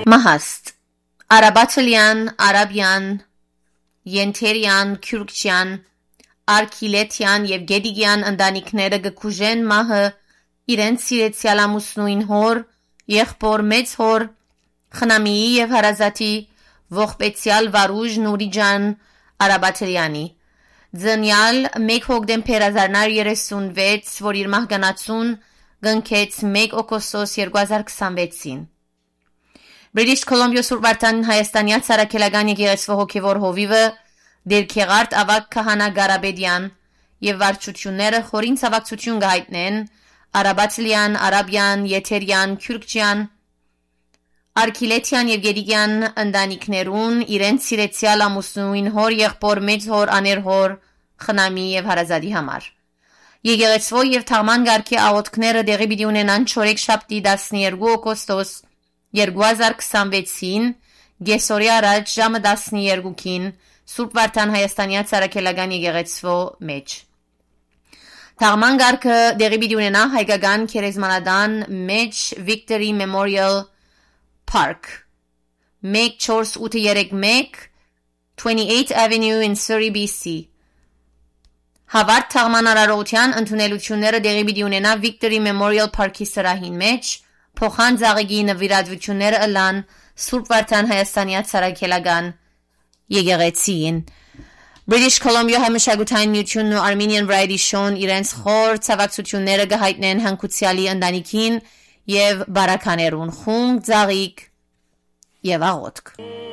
Մահաստ Արաբաթլյան, Արաբյան, Ենթերյան, Քյուրքչյան, Արքիլետյան եւ Գեդիգյան ընտանիքները գկուժեն մահը իրենց սիրեցյալ ամուսնուին հոր, եղբոր մեծ հոր, խնամիի եւ հարազատի ողբեցյալ Վարուժ Նուրիջան Արաբաթլյանի Ձնյալ 1 հոկտեմբեր 1936, որ իր մահկանացուն գնքեց 1 օգոստոս 2026-ին British Columbia Սուրբ Վարդան Հայաստանյա Ցարաքելական եկեղեցու հոգևոր հովիվը Դերքեղարտ ավակ քահանա Գարաբեդյան եւ վարչությունները խորին ցավակցություն գայտնեն Արաբաթլյան, Արաբյան, Եթերյան, Քյուրքչյան, Արքիլետյան եւ Գեդիգյան ընտանիքներուն իրենց սիրեցյալ ամուսնուին հոր եղբոր մեծ հոր աներհոր խնամի եւ հարազատի համար Եկեղեցու եւ թաղման գարքի աղոթքները դեղի պիտի ունենան չորեքշաբթի 12 օգոստոս 2026-ին Գեսորի առաջ ժամը 12-ին Սուրբ Վարդան Հայաստանյա Ցարաքելական եկեղեցու մեջ Թաղման գարքը դեղի պիտի ունենա հայկական քերեզմանադան մեջ Victory Memorial Park 1431 28th Avenue in Surrey, BC Հավարտ թաղման արարողության ընդունելությունները դեղի պիտի ունենա Victory Memorial Park-ի սրահին մեջ Փոխան ծաղիկի նվիրատվությունները ըլան Սուրբ Վարդան Հայաստանյա Ցարաքելական եկեղեցին British Columbia Համշակութային միությունն ու Armenian Variety Show-ն իրենց խոր ցավակցությունները գահիտնեն հանգուցյալի ընտանիքին եւ բարականերուն խունգ ծաղիկ եւ աղոթք